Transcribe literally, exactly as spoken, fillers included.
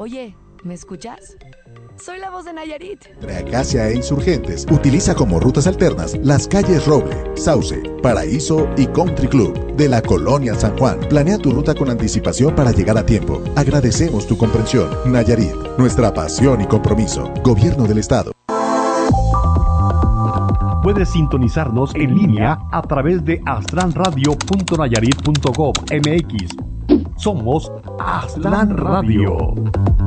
Oye, ¿me escuchas? Soy la voz de Nayarit. Entre Acacia e Insurgentes, utiliza como rutas alternas las calles Roble, Sauce, Paraíso y Country Club de la Colonia San Juan. Planea tu ruta con anticipación para llegar a tiempo. Agradecemos tu comprensión. Nayarit, nuestra pasión y compromiso. Gobierno del Estado. Puedes sintonizarnos en línea a través de aztlán radio punto nayarit punto gov punto mx. Somos Aztlán Radio.